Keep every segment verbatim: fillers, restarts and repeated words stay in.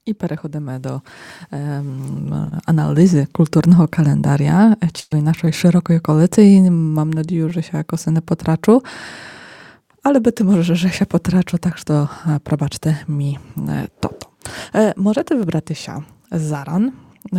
I переходимо до ем, аналізи культурного календаря цілої нашої широкої коаліції. Mam nadzieję, że się jakoś nie potraczу, ale byty może, że się potraczу, tak że probaczcie mi to. Możecie wybrać się zaran.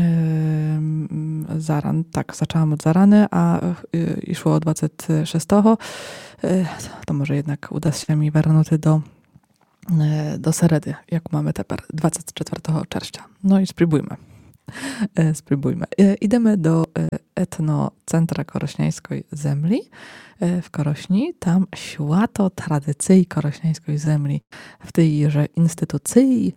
Zaran, tak, zaczęłam od zarany, a i szło od dwudziestego szóstego. To może jednak uda się mi wrócić do do seredy, jak mamy teraz, dwudziestego czwartego czerwca. No i spróbujmy. Spróbujmy. Idziemy do etnocentra korośnieńskiej zemli w Korośni. Tam święto tradycji korośnieńskiej zemli. W tejże instytucji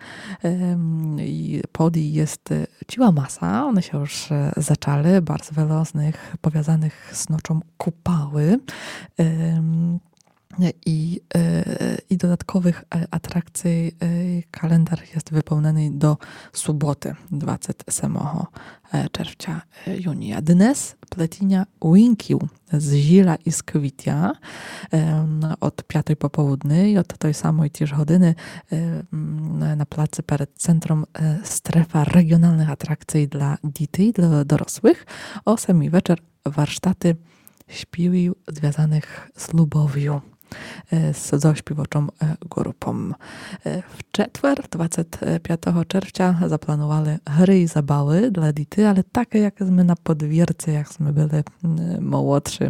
podi jest ciła masa. One się już zaczęły. Bardzo wiele z nich powiązanych z noczą kupały. I, i dodatkowych atrakcji kalendarz jest wypełniony do soboty, dwudziestego ósmego czerwca, junia. Dnes pletienia winkił z zila i z kwitia od piątej po południu i od tej samej też godziny na placu przed centrum strefa regionalnych atrakcji dla dzieci, dla dorosłych. O sami wieczór warsztaty śpiewił związanych z lubowią. Z zaśpiewaczą grupą. W czwartek, dwudziestego piątego czerwca zaplanowali gry i zabawy dla dzieci, ale takie jak my na podwórce, jak my byli młodszy,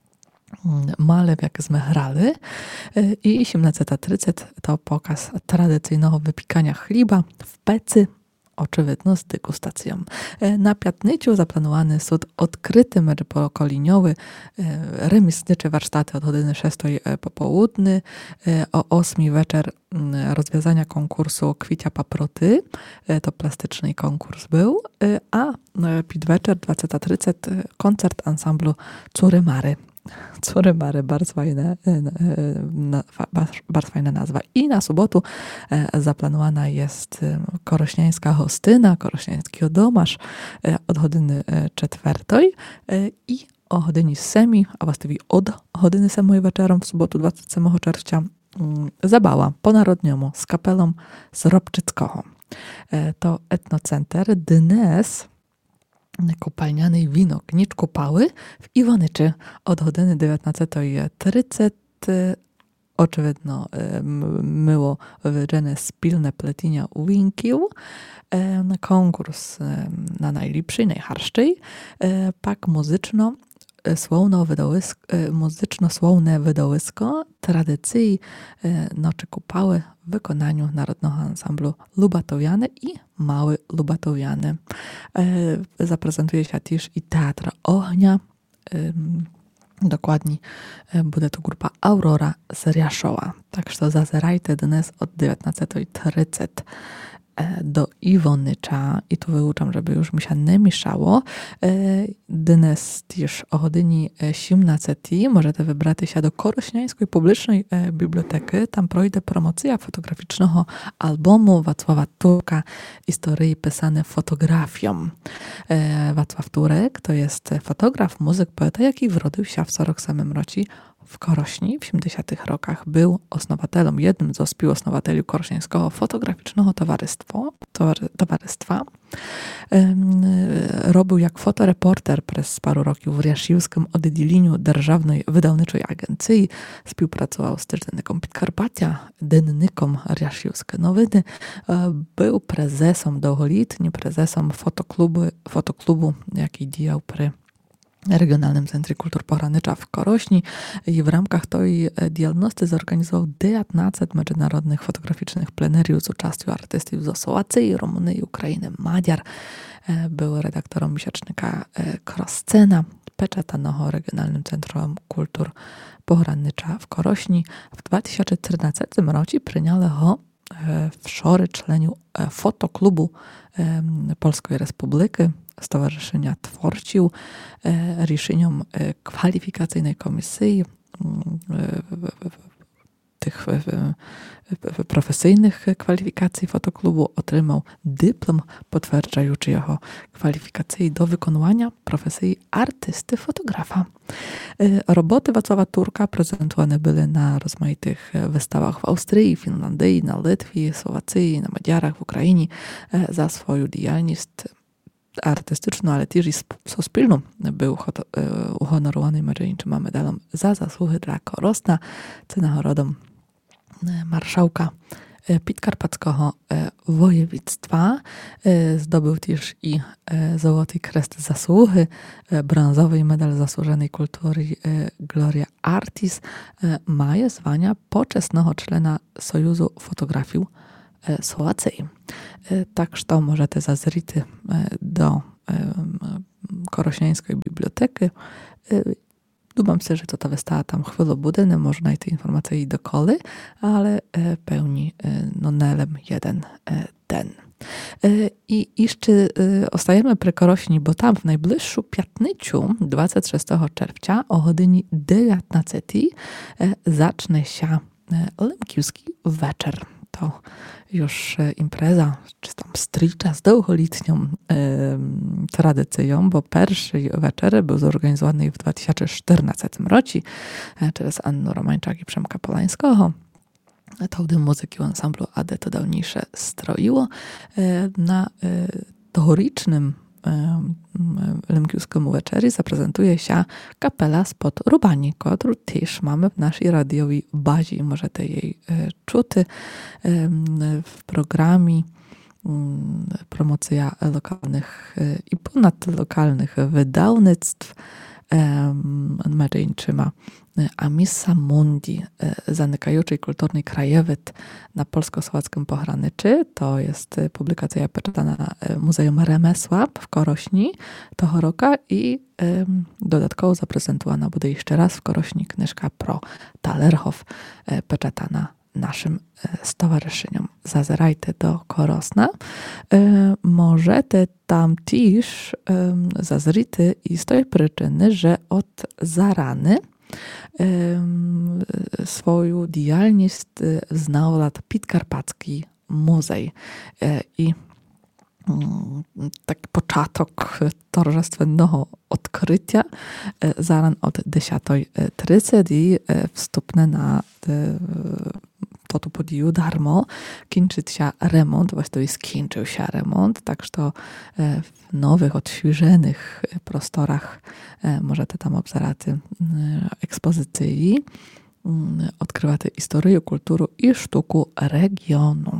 male, jak my grali. I osiemnasta trzydzieści to pokaz tradycyjnego wypikania chleba w pecy, oczywiście z degustacją. Na piątnicu zaplanowany jest odkryty mecz pokoleniowy, remisnicze warsztaty od godziny szóstej po południu, o ósmej wieczór rozwiązania konkursu Kwicia Paproty, to plastyczny konkurs był, a pід wieczór dwudziestego trzydziestego koncert ansamblu Córy Mary. Córy Mary, bardzo fajna, bardzo fajna nazwa. I na sobotę zaplanowana jest korośnieńska hostyna, korośnieński domasz od godziny czwartej i o godzinie semi, a właściwie od godziny semi wieczorem w sobotę dwudziestego ósmego czerwca zabawa ponarodniomu z kapelą z Robczyckoho. To etnocenter Dnes kopalnianej wino Gnicz Kupały w Iwonyczy od godziny dziewiętnastej trzydzieści. Oczywiście myło wywiedzone spilne pletienia winkił, konkurs na najlepszy, najharszczej, pak muzyczno słowno wydałysko, muzyczno-słowne wydałysko tradycji Nocy Kupały w wykonaniu Narodnego Ansamblu Lubatowiany i Mały Lubatowiany. Zaprezentuje się też i Teatr Ognia. Dokładnie będzie to grupa Aurora z Riaszowa. Tak że zazerajcie dnes od dziewiętnastej trzydzieści do Iwonycza i tu wyuczam, żeby już mi się nie mieszało. Dnes też o godzinie siedemnastej możecie wybrać się do Korośnieńskiej Publicznej Biblioteki. Tam projdzie promocja fotograficznego albumu Wacława Turka Historii pisane fotografią. Wacław Turek to jest fotograf, muzyk, poeta, jaki wrodził się w czterech samym roci w Korośni w osiemdziesiątych rokach. Był osnowatelem, jednym z współosnowateli Korośnieńskiego Fotograficznego Towarzystwa. towarzystwa. Robił jak fotoreporter przez paru roków w Riasziwskim oddzieleniu Державnej Wydawniczej Agencji. Współpracował z Tygodnikiem Podkarpacia, Dennikom Riasziwskie Nowiny. Był prezesem długoletnim, prezesem fotoklubu, fotoklubu jaki działał przy Regionalnym Centrum Kultur Poranycza w Korośni i w ramach tej działalności zorganizował dziewiętnaście międzynarodnych fotograficznych pleneriów z uczestą artystów z Słowacji, Rumunii, Ukrainy, Madziar. Był redaktorem miesięcznika Kroscena, peczatanego Regionalnym Centrum Kultur Poranycza w Korośni. W dwa tysiące czternastym roku przyniosły go w szory czleniu fotoklubu Polskiej Republiki, Stowarzyszenia Tworcił, решением kwalifikacyjnej komisji tych profesійних кваліфікацій фотоклубу, отримав диплом, потверджуючи його кваліфікації до виконування професії artysty-fotografa. Roboty Wacława Turka prezentowane były na rozmaitych wystawach w Austrii, Finlandii, na Litwie, Słowacji, na Maďarach, w Ukrainie za swoją діяльність artystyczną, ale też i суспільну. Był uhonorowany Maryjczyma medalem za zasługi dla Korosna, co nagrodą marszałka Підкарпатського województwa. Zdobył też i Złoty Kres Zasługi, brązowy medal zasłużonej kultury Gloria Artis. Ma zwania poczesnego człona Sojuzu Fotografii Słowacji. Tak, że możecie zazrić do Korośnieńskiej biblioteki. Думам се, że to ta wystawa tam chwilę bude, nie można i te informacje i dokoli, ale pełni no nelem jeden ten. I jeszcze ostajemy przy Korośni, bo tam w najbliższą piatniczu, dwudziestego szóstego czerwca o godzinie dziewiętnastej zacznie się Lemkiewski Wieczór. To już impreza, czy tam stricza z długoletnią e, tradycją, bo pierwszy wieczór był zorganizowany w dwa tysiące czternastym roku przez Annu Romańczak i Przemka Polańskiego. To gdy muzyki ansamblu A D to dawniejsze stroiło. E, na e, tegorycznym Lemkiewskiemu Wieczoru zaprezentuje się kapela spod Rubani, którą też mamy w naszej radiowej bazie i możecie jej czuć w programie promocja lokalnych i ponadlokalnych wydawnictw Maryjczyma Amisa Mundi, zamykającej kulturny krajowid na polsko-słowackim pohraniczy. To jest publikacja poczytana na Muzeum Remesła w Korośni tego roku i dodatkowo zaprezentowana będzie jeszcze raz w Korośni knyżka pro Talerhof, poczytana naszym stowarzyszeniom. Zazerajcie do Korosna. Możecie tam też zazrić i z tej przyczyny, że od zarany swoją działalność znał lat Підкарпатський muzej. I taki początek торжественного odkrycia zaran od dziesiątej trzydziestej i wstupne na to tu podiju darmo, kończyć się remont, właściwie skończył się remont, tak że w nowych, odświeżonych prostorach możecie tam obserwować ekspozycji, odkrywać historię, kulturę i sztuku regionu.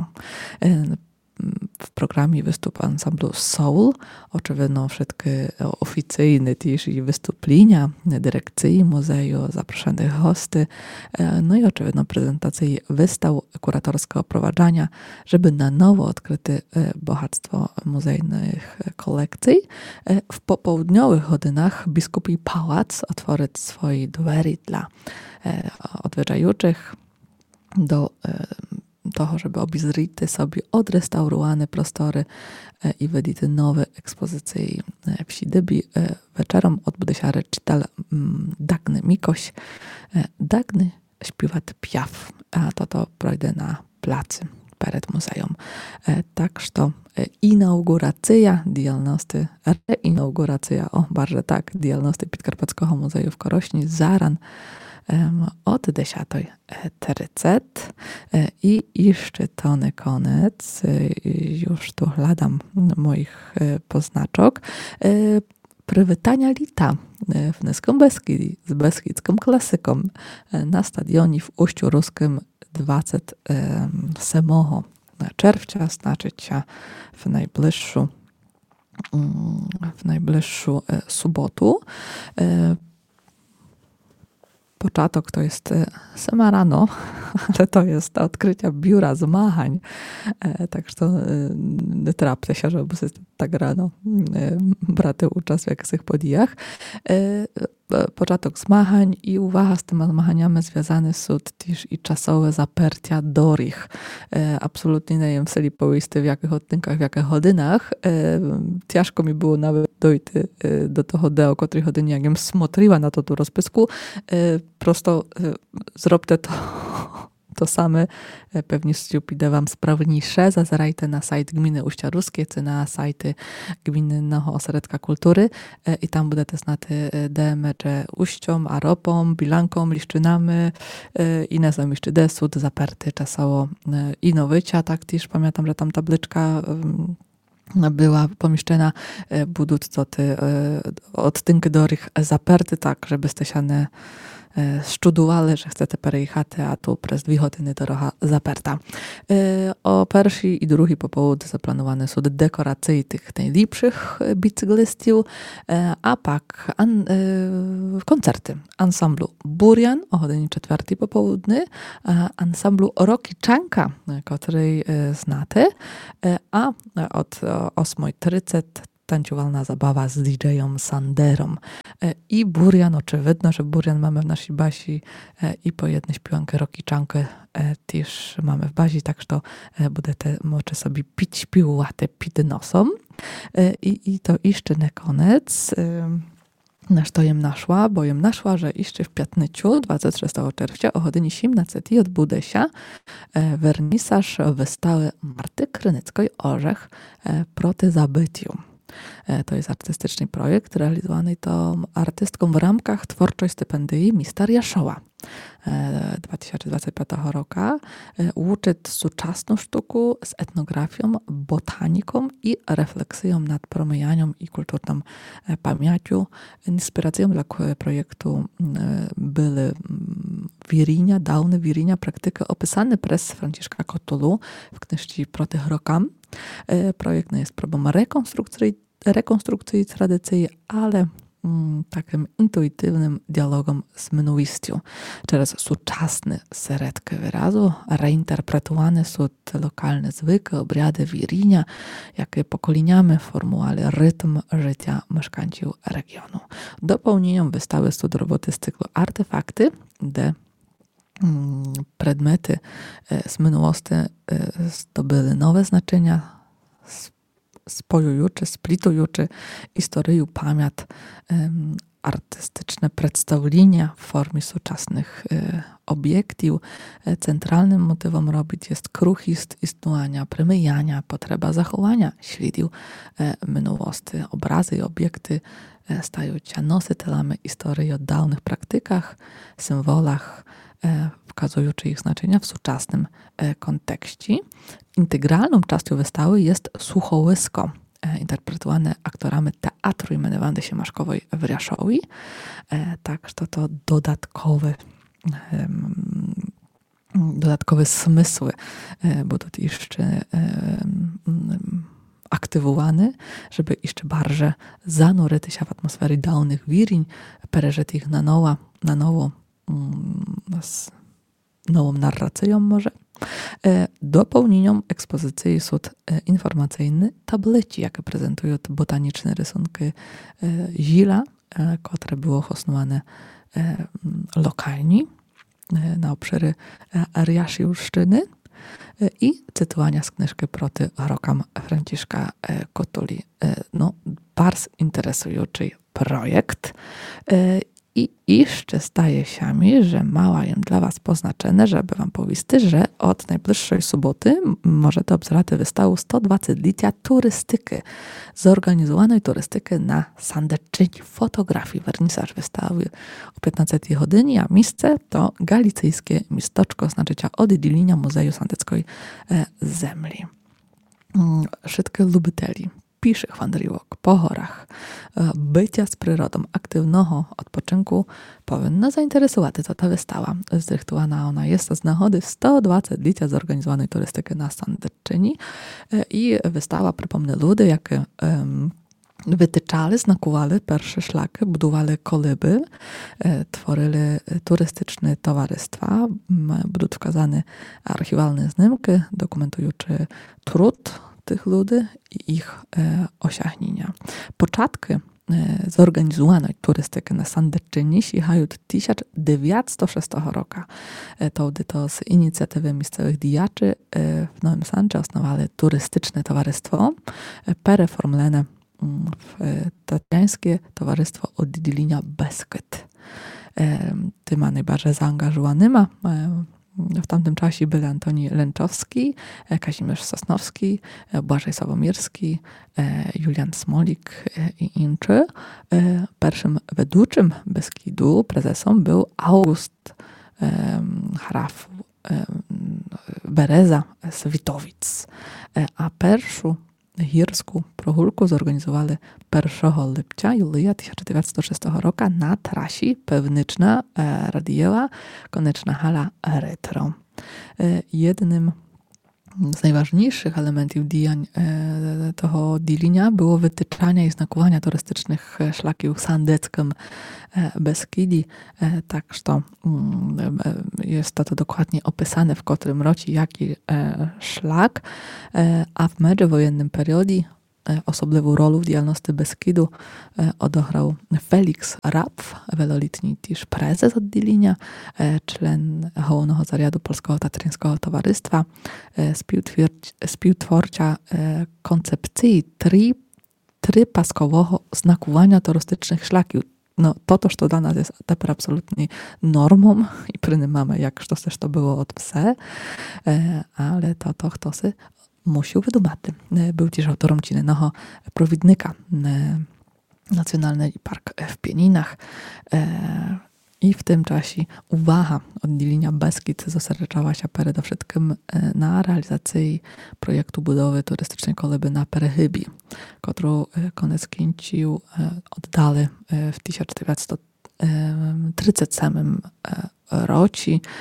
W programie występ ansamblu Soul, oczywiście wszystkie oficyjne też i wystąpienia dyrekcji muzeum, zaproszonych hosty, no i oczywiście prezentacje wystaw, kuratorskiego prowadzenia, żeby na nowo odkryte bogactwo muzejnych kolekcji. W popołudniowych godzinach biskupi pałac otworzyć swoje drzwi dla odwiedzających do toho, żeby obizrzyć sobie odrestaurowane prostory i widzieć nowe ekspozycje w Sidybi. Wieczorem odbudzie się recital Dagny Mikoś. Dagny śpiewa Piaf, a to to projdzie na placy przed muzeum. Tak, że inauguracja działalności, reinauguracja, o, bardzo tak, działalności Підкарпатського Muzeum w Korośni zaran od dziesiątej trzydzieści i jeszcze to nie koniec, już tu hladam moich poznaczok, przywitania lita w Niskim Beskidzie z beskidzką klasyką na stadionie w Uściu Ruskim dwudziestego ósmego czerwca, znaczy się w najbliższą w najbliższą sobotu. Początek to jest sama rano, ale to jest odkrycia biura zmachań. Tak, że to nie trapcie się, żeby tak rano braty uczestniczyć w jakichś podijach. Początek zmachań i uwaga z tymi zmachaniami związane są też i czasowe zapercia dorich. Absolutnie nie wiem, wseli połysty w jakich odtynkach, w jakich godzinach. Ciężko mi było nawet dojść do toho deo, o której godzinie, jak jem smotriła na to tu rozpisku. Prosto zróbcie to to same pewnie піде вам справніше. Зазирайте на сайт Gminy Устя Ruskie, це на сайти Gminnego Ośrodka Kultury i tam будете знати, де меже Устьом, Аропом, Біланком, Ліщинами i не знаю, ще де суд заперти часово i Nowycia, tak też pamiętam, że tam tabliczka była pomieszczona, budуть to te odtynki do ich zaperty, tak, żebyście się nie щудували, że chcecie переїхати, a tu przez dwie godziny дорога заперта. O першій і другій popołudnie zaplanowane są dekoracje tych najlepszych bicyklistów, a pak an, koncerty ansamblu Burian o godzinie czwartej popołudnie, ansamblu Rokiczanka, który znacie, a od ósmej trzydzieści tańcowalna zabawa z didżejem Sanderem. I Burian, oczywidno, że Burian mamy w naszej bazi i po jednej śpiewankę Rokiczankę też mamy w bazi, tak że będziecie może sobie pić śpiewate pід nosem. I, I to jeszcze na koniec. Nasz to jem naszła, bo jem naszła, że jeszcze w piatnyciu, dwudziestego szóstego czerwca o godzinie siedemnastej odbude się wernisaż wystawy Marty Krynickiej Orzech proti zabyciu. To jest artystyczny projekt realizowany tą artystką w ramach twórczej stypendii Mister Jaszoła. dwa tysiące dwudziestego piątego roku uczy współczesną sztukę z etnografią, botaniką i refleksją nad promienianiem i kulturną pamięcią. Inspiracją dla projektu były Wirinia, dawne Wirinia, praktyki opisane przez Franciszka Cotulu w książce Proti rokam. Projekt nie jest próbą rekonstrukcji, rekonstrukcji tradycji, ale mm, takim intuitywnym dialogom z minułością. Przez współczesne seretki wyrazu reinterpretowane są te lokalne zwyky, obrady Wirinia, jakie pokoleniami formuły rytm życia mieszkańców regionu. Dopełnieniem wystawy są roboty z cyklu Artefakty, gdzie predmety z minułości zdobyły nowe znaczenia, spojujuczy, splitujuczy historię, pamięć, artystyczne przedstawienia w formie współczesnych obiektów. Centralnym motywem robić jest kruchist istnienia, przemijania, potrzeba zachowania śladów minułości. Obrazy i obiekty stają się nosicielami historii o dawnych praktykach, symbolach, wskazujący ich znaczenia w współczesnym kontekście. Integralną częścią wystawy jest słuchowisko, interpretowane aktorami Teatru im. Wandy Siemaszkowej w Riaszowi. Tak, że to dodatkowe dodatkowe smysły będą jeszcze aktywowane, żeby jeszcze bardziej zanurzyć się w atmosfery dawnych Wiriń, przeżyć ich na nowo, na nowo z nową narracją może. Dopełnieniem ekspozycji są informacyjne tableci, jakie prezentują botaniczne rysunki Zila, które było hostowane lokalnie na obszary Riaszyłszczyny i cytowania z książki Proti rokam Franciszka Cotuli. No, bardzo interesujący projekt. I jeszcze staje się mi, że mała jem dla was poznaczone, żeby wam powiedzieć, że od najbliższej soboty możecie obserwować wystawę sto dwudziestolecia turystyki, zorganizowanej turystyki na Sandecczyni fotografii. Wernisaż wystawy o piętnastej godzinie, a miejsce to galicyjskie miasteczko, znaczy oddzielenia Muzeum Sandeckiej Zemli. Wszystkie lubiteli piszych wandrówek po górach, bycia z przyrodą, aktywnego odpoczynku powinna zainteresować to ta wystawa. Zrychtowana ona jest z nagody sto dwudziestolecia zorganizowanej turystyki na Sandecczyni i wystawa przypomnę ludy, jakie um, wytyczali, znakowali pierwsze szlaki, budowali koliby, tworzyli turystyczne towarzystwa, będą wskazane archiwalne znimki dokumentujące trud tych ludzi i ich e, osiągnięcia. Początki e, zorganizowanej turystyki na Sandecczyni sięgają od tysiąc dziewięćset szóstego roku. E, to to z inicjatywy miejscowych diaczy e, w Nowym Sączu osnowali turystyczne towarzystwo, e, pereformlone w e, Tatiańskie Towarzystwo Oddzielenia Beskid. E, tyma najbardziej zaangażowanyma e, W tamtym czasie byli Antoni Lęczowski, Kazimierz Sosnowski, Błażej Sławomirski, Julian Smolik i Inczy. Pierwszym wedłuczym Beskidu prezesem był August Harafu Bereza z Witowic, a pierwszą gírsku prohulku zorganizowali pierwszego lipca Julia tysiąc dziewięćset szóstego roku na trasie Pewniczna Radiewa, Koneczna hala Retro. Jednym z najważniejszych elementów działań tego dilinia było wytyczanie i znakowania turystycznych szlaków sandeckim Beskidi. Tak, że jest to, to dokładnie opisane, w którym roku jaki szlak, a w międzywojennym periodzie особливу роль в діяльності Бескиду odegrał Felix Rapf, wieloletni też prezes oddzielenia, czlen Głównego Zarządu Polskiego Tatrzańskiego Towarzystwa, współtwórca koncepcji tri, trypaskowego znakowania turystycznych szlaków. No, to też to dla nas jest teraz absolutnie normą i pryny mamy, jak to też to było od pse, ale to to ktoś musiał wydumać. Był też autorem czynnego prowidnika Nacjonalny Park w Pieninach i w tym czasie uwaga oddzielenia Beskid zostrzegała się przede wszystkim na realizacji projektu budowy turystycznej koleby na Perehybi, którą koniec końców oddali w tysiąc dziewięćset trzydziestym ósmym roku.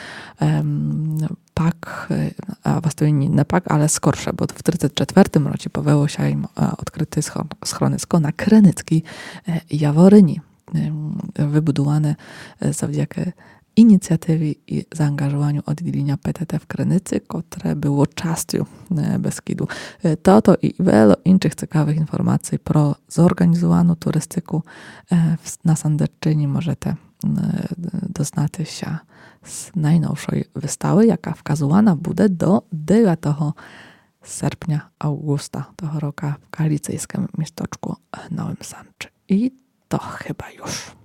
Pak, a właściwie nie pak, ale skorsze, bo w trzydziestym czwartym roku powiało się im odkryte schronisko na Krynickiej Jaworyni, wybudowane zawdzięki inicjatywie i zaangażowaniu oddzielenia P T T w Krynicy, które było częścią Beskidu. To to i wiele innych ciekawych informacji pro zorganizowaną turystykę na Sandecczyni możecie doznać się z najnowszej wystawy, jaka wskazywana będzie do dziewiątego sierpnia, augusta tego roku w galicyjskim miasteczku Nowym Sączu. I to chyba już.